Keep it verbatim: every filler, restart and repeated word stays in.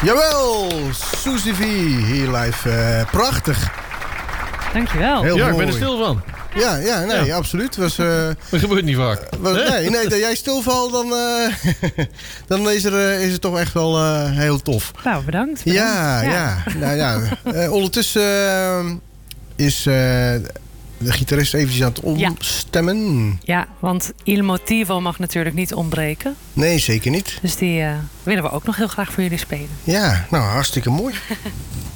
Jawel, Susie V hier live. Uh, prachtig. Dankjewel. Heel ja, mooi. ik ben er stil van. Ja, ja, nee, ja. absoluut. Was, uh, dat gebeurt niet vaak. Was, nee, nee, dat jij stilvalt, dan, uh, dan is, er, uh, is het toch echt wel uh, heel tof. Nou, bedankt. bedankt. Ja, ja. ja. Nou, ja. Uh, ondertussen uh, is uh, de gitarist eventjes aan het omstemmen. Ja. ja, want Il Motivo mag natuurlijk niet ontbreken. Nee, zeker niet. Dus die uh, willen we ook nog heel graag voor jullie spelen. Ja, nou, hartstikke mooi.